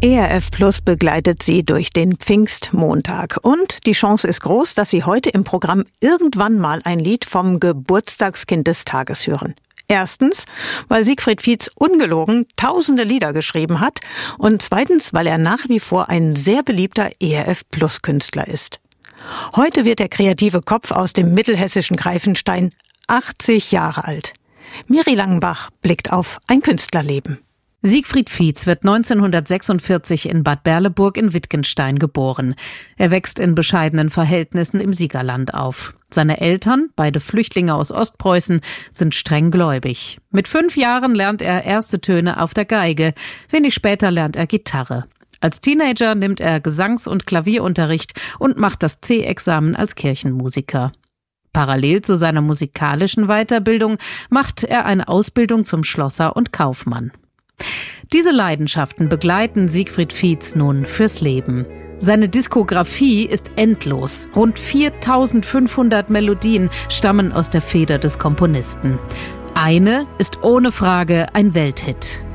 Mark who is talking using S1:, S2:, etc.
S1: ERF Plus begleitet Sie durch den Pfingstmontag. Und die Chance ist groß, dass Sie heute im Programm irgendwann mal ein Lied vom Geburtstagskind des Tages hören. Erstens, weil Siegfried Fietz ungelogen tausende Lieder geschrieben hat. Und zweitens, weil er nach wie vor ein sehr beliebter ERF Plus Künstler ist. Heute wird der kreative Kopf aus dem mittelhessischen Greifenstein 80 Jahre alt. Miri Langenbach blickt auf ein Künstlerleben.
S2: Siegfried Fietz wird 1946 in Bad Berleburg in Wittgenstein geboren. Er wächst in bescheidenen Verhältnissen im Siegerland auf. Seine Eltern, beide Flüchtlinge aus Ostpreußen, sind streng gläubig. Mit 5 Jahren lernt er erste Töne auf der Geige. Wenig später lernt er Gitarre. Als Teenager nimmt er Gesangs- und Klavierunterricht und macht das C-Examen als Kirchenmusiker. Parallel zu seiner musikalischen Weiterbildung macht er eine Ausbildung zum Schlosser und Kaufmann. Diese Leidenschaften begleiten Siegfried Fietz nun fürs Leben. Seine Diskografie ist endlos. Rund 4500 Melodien stammen aus der Feder des Komponisten. Eine ist ohne Frage ein Welthit.